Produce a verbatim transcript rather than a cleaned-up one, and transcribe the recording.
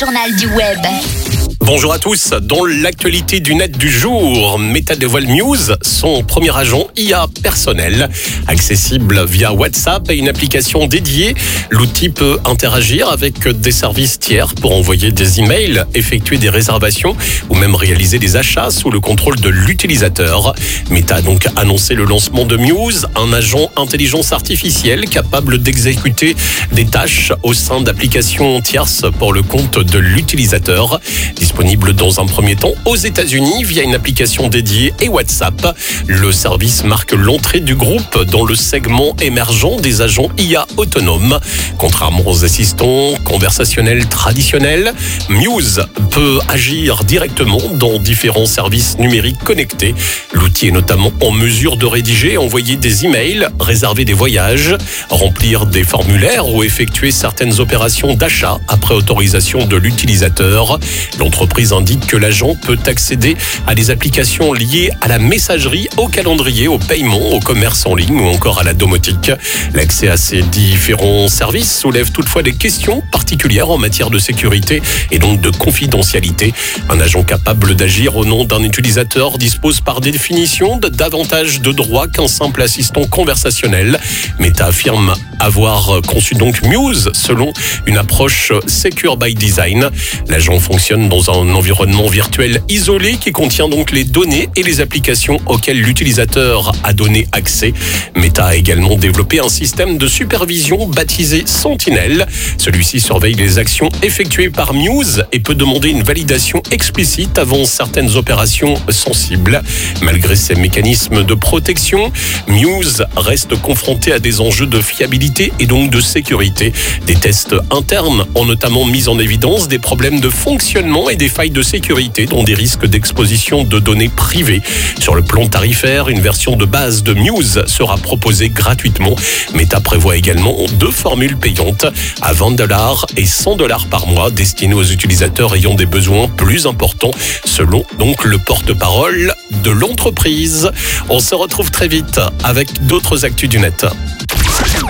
journal du web. Bonjour à tous. Dans l'actualité du net du jour, Meta dévoile Muse, son premier agent I A personnel. Accessible via WhatsApp et une application dédiée, l'outil peut interagir avec des services tiers pour envoyer des emails, effectuer des réservations ou même réaliser des achats sous le contrôle de l'utilisateur. Meta a donc annoncé le lancement de Muse, un agent intelligence artificielle capable d'exécuter des tâches au sein d'applications tierces pour le compte de l'utilisateur. Disponible dans un premier temps aux États-Unis via une application dédiée et WhatsApp. Le service marque l'entrée du groupe dans le segment émergent des agents I A autonomes. Contrairement aux assistants conversationnels traditionnels, Muse peut agir directement dans différents services numériques connectés. L'outil est notamment en mesure de rédiger et envoyer des emails, réserver des voyages, remplir des formulaires ou effectuer certaines opérations d'achat après autorisation de l'utilisateur. L'entreprise indique que l'agent peut accéder à des applications liées à la messagerie, au calendrier, au paiement, au commerce en ligne ou encore à la domotique. L'accès à ces différents services soulève toutefois des questions particulières en matière de sécurité et donc de confidentialité. Un agent capable d'agir au nom d'un utilisateur dispose par définition de davantage de droits qu'un simple assistant conversationnel. Meta affirme avoir conçu donc Muse selon une approche Secure by Design. L'agent fonctionne dans un environnement virtuel isolé qui contient donc les données et les applications auxquelles l'utilisateur a donné accès. Meta a également développé un système de supervision baptisé Sentinel. Celui-ci surveille les actions effectuées par Muse et peut demander une validation explicite avant certaines opérations sensibles. Malgré ces mécanismes de protection, Muse reste confronté à des enjeux de fiabilité et donc de sécurité. Des tests internes ont notamment mis en évidence des problèmes de fonctionnement et des failles de sécurité, dont des risques d'exposition de données privées. Sur le plan tarifaire, une version de base de Muse sera proposée gratuitement. Meta prévoit également deux formules payantes à vingt dollars et cent dollars par mois, destinées aux utilisateurs ayant des besoins plus importants, selon donc le porte-parole de l'entreprise. On se retrouve très vite avec d'autres actus du net.